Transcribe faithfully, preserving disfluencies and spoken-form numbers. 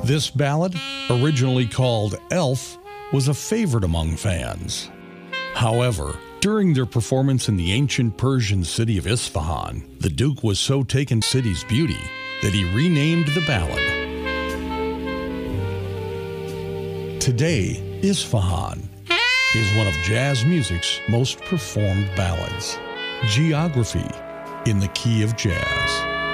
This ballad, originally called Elf, was a favorite among fans. However, during their performance in the ancient Persian city of Isfahan, the Duke was so taken with the city's beauty that he renamed the ballad. Today, Isfahan is one of jazz music's most performed ballads. Geography in the key of jazz.